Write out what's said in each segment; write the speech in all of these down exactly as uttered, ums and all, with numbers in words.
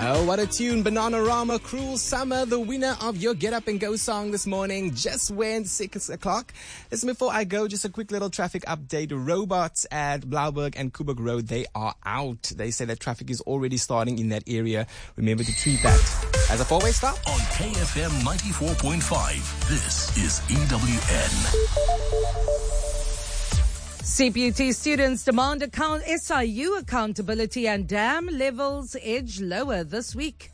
Oh, what a tune. Bananarama, Cruel Summer, the winner of your Get Up and Go song this morning, just went six o'clock. Listen, before I go, just a quick little traffic update. Robots at Blauberg and Kuburg Road, they are out. They say that traffic is already starting in that area. Remember to treat that as a four-way stop. On K F M ninety-four point five, this is E W N. C P U T students demand account S I U accountability and dam levels edge lower this week.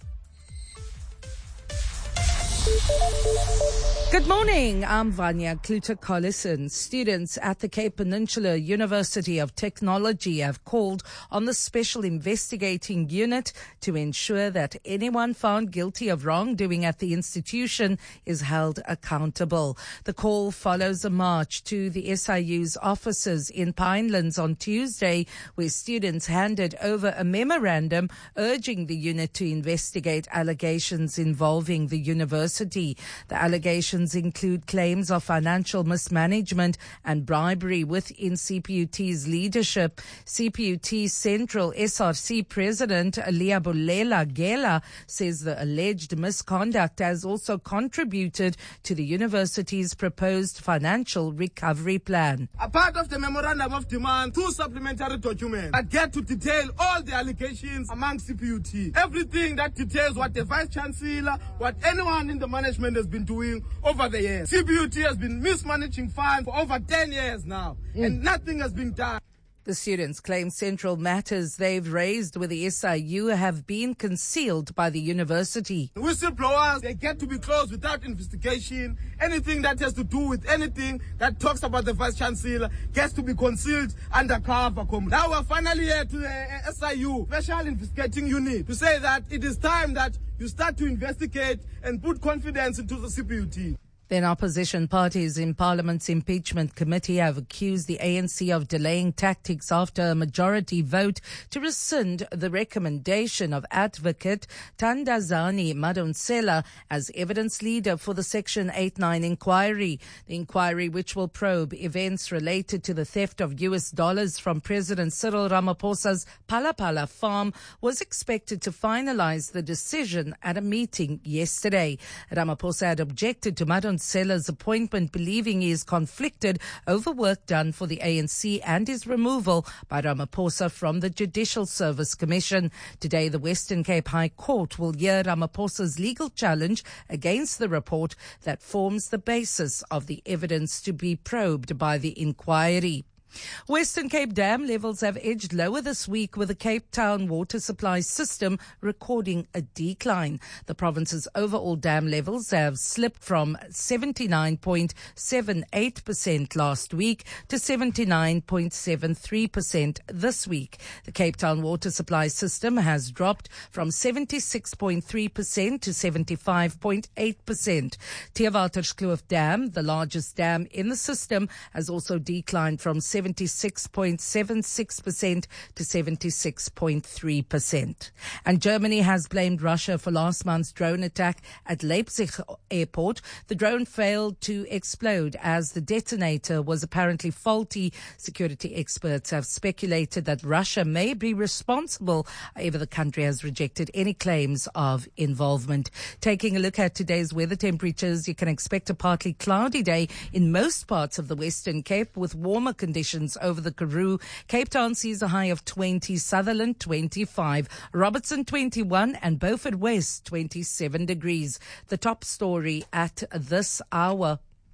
Good morning, I'm Vanya Kluter-Collison. Students at the Cape Peninsula University of Technology have called on the Special Investigating Unit to ensure that anyone found guilty of wrongdoing at the institution is held accountable. The call follows a march to the S I U's offices in Pinelands on Tuesday, where students handed over a memorandum urging the unit to investigate allegations involving the university. The allegations include claims of financial mismanagement and bribery within C P U T's leadership. C P U T Central S R C President Liabulela Gela says the alleged misconduct has also contributed to the university's proposed financial recovery plan. A part of the memorandum of demand, two supplementary documents that get to detail all the allegations among C P U T. Everything that details what the Vice Chancellor, what anyone in the management has been doing over the years. C P U T has been mismanaging funds for over ten years now, mm. and nothing has been done. The students claim central matters they've raised with the S I U have been concealed by the university. The whistleblowers, they get to be closed without investigation. Anything that has to do with anything that talks about the Vice Chancellor gets to be concealed undercover. Now we're finally here to the S I U, Special Investigating Unit, to say that it is time that you start to investigate and put confidence into the C P U T. Then opposition parties in Parliament's impeachment committee have accused the A N C of delaying tactics after a majority vote to rescind the recommendation of advocate Thandazani Madonsela as evidence leader for the Section eighty-nine inquiry. The inquiry, which will probe events related to the theft of U S dollars from President Cyril Ramaphosa's Palapala farm, was expected to finalize the decision at a meeting yesterday. Ramaphosa had objected to Madonsela Seller's appointment, believing he is conflicted over work done for the A N C and his removal by Ramaphosa from the Judicial Service Commission. Today, the Western Cape High Court will hear Ramaphosa's legal challenge against the report that forms the basis of the evidence to be probed by the inquiry. Western Cape dam levels have edged lower this week, with the Cape Town water supply system recording a decline. The province's overall dam levels have slipped from seventy-nine point seven eight percent last week to seventy-nine point seven three percent this week. The Cape Town water supply system has dropped from seventy-six point three percent to seventy-five point eight percent. Theewaterskloof Dam, the largest dam in the system, has also declined from seventy-six point seven six percent to seventy-six point three percent. And Germany has blamed Russia for last month's drone attack at Leipzig airport. The drone failed to explode as the detonator was apparently faulty. Security experts have speculated that Russia may be responsible. However, the country has rejected any claims of involvement. Taking a look at today's weather temperatures, you can expect a partly cloudy day in most parts of the Western Cape, with warmer conditions over the Karoo. Cape Town sees a high of twenty, Sutherland twenty-five, Robertson twenty-one, and Beaufort West twenty-seven degrees. The top story at this hour.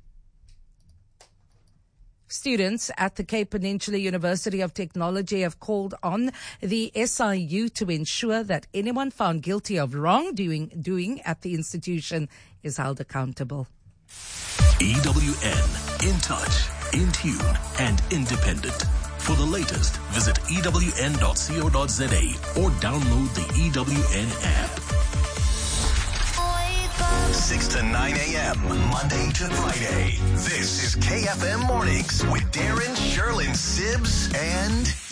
Students at the Cape Peninsula University of Technology have called on the S I U to ensure that anyone found guilty of wrongdoing doing at the institution is held accountable. E W N, in touch, in tune, and independent. For the latest, visit E W N dot co dot za or download the E W N app. six to nine a.m., Monday to Friday. This is K F M Mornings with Darren, Sherlyn, Sibbs, and